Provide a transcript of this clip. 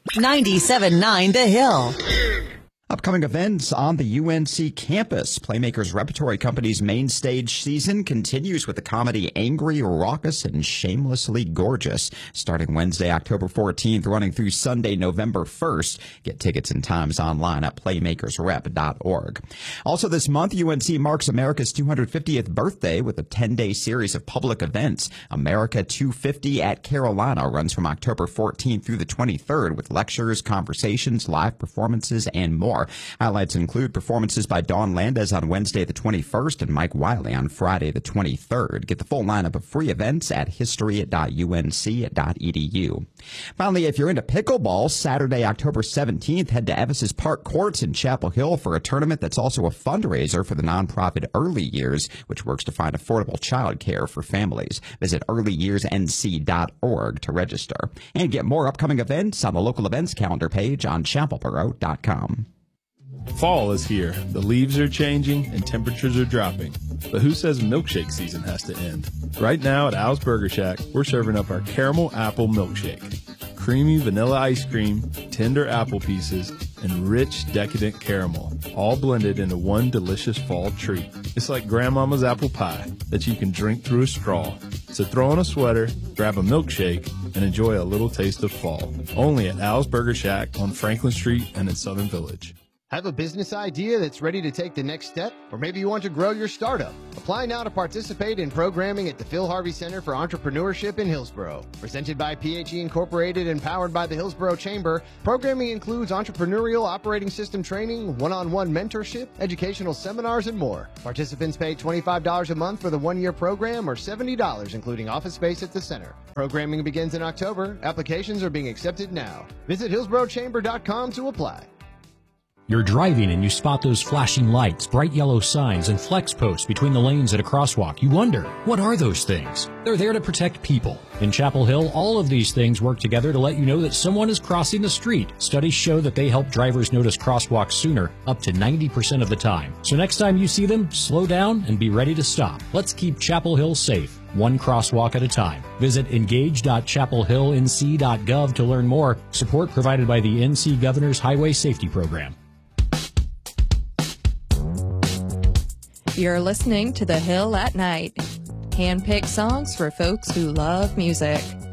97.9 The Hill. Upcoming events on the UNC campus. Playmakers Repertory Company's main stage season continues with the comedy Angry, Raucous, and Shamelessly Gorgeous, starting Wednesday, October 14th, running through Sunday, November 1st. Get tickets and times online at playmakersrep.org. Also this month, UNC marks America's 250th birthday with a 10-day series of public events. America 250 at Carolina runs from October 14th through the 23rd with lectures, conversations, live performances, and more. Highlights include performances by Dawn Landez on Wednesday the 21st and Mike Wiley on Friday the 23rd. Get the full lineup of free events at history.unc.edu. Finally, if you're into pickleball, Saturday, October 17th, head to Evans's Park Courts in Chapel Hill for a tournament that's also a fundraiser for the nonprofit Early Years, which works to find affordable child care for families. Visit earlyyearsnc.org to register. And get more upcoming events on the local events calendar page on chapelboro.com. Fall is here. The leaves are changing and temperatures are dropping. But who says milkshake season has to end? Right now at Al's Burger Shack, we're serving up our caramel apple milkshake. Creamy vanilla ice cream, tender apple pieces, and rich, decadent caramel, all blended into one delicious fall treat. It's like grandmama's apple pie that you can drink through a straw. So throw on a sweater, grab a milkshake, and enjoy a little taste of fall. Only at Al's Burger Shack on Franklin Street and in Southern Village. Have a business idea that's ready to take the next step? Or maybe you want to grow your startup? Apply now to participate in programming at the Phil Harvey Center for Entrepreneurship in Hillsboro. Presented by PHE Incorporated and powered by the Hillsboro Chamber, programming includes entrepreneurial operating system training, one-on-one mentorship, educational seminars, and more. Participants pay $25 a month for the one-year program or $70 including office space at the center. Programming begins in October. Applications are being accepted now. Visit hillsborochamber.com to apply. You're driving and you spot those flashing lights, bright yellow signs, and flex posts between the lanes at a crosswalk. You wonder, what are those things? They're there to protect people. In Chapel Hill, all of these things work together to let you know that someone is crossing the street. Studies show that they help drivers notice crosswalks sooner, up to 90% of the time. So next time you see them, slow down and be ready to stop. Let's keep Chapel Hill safe, one crosswalk at a time. Visit engage.chapelhillnc.gov to learn more. Support provided by the NC Governor's Highway Safety Program. You're listening to The Hill at Night. Hand-picked songs for folks who love music.